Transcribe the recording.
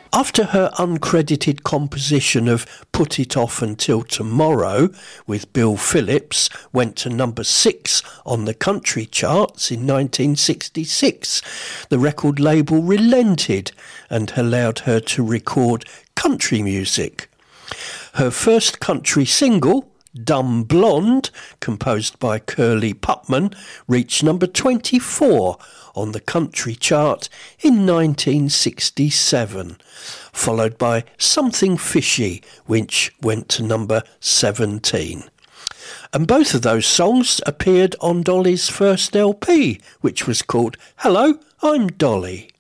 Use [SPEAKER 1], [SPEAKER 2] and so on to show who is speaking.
[SPEAKER 1] After her uncredited composition of Put It Off Until Tomorrow with Bill Phillips went to number 6 on the country charts in 1966, the record label relented and allowed her to record country music. Her first country single, Dumb Blonde, composed by Curly Putman, reached number 24 on the country chart in 1967, followed by Something Fishy, which went to number 17. And both of those songs appeared on Dolly's first LP, which was called Hello, I'm Dolly.